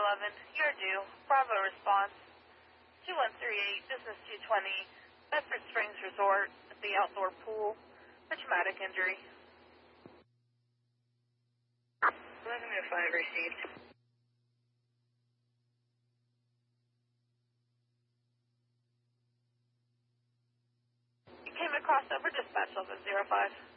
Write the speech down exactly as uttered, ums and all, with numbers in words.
eleven, you're due. Bravo response. two one three eight, business two twenty, Bedford Springs Resort at the outdoor pool for traumatic injury. eleven oh five received. You came across over dispatch eleven oh five.